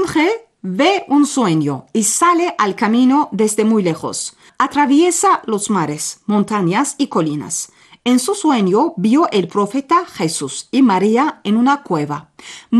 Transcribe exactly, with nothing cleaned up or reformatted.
monje ve un sueño y sale al camino desde muy lejos. Atraviesa los mares, montañas y colinas. En su sueño vio el profeta Jesús y María en una cueva.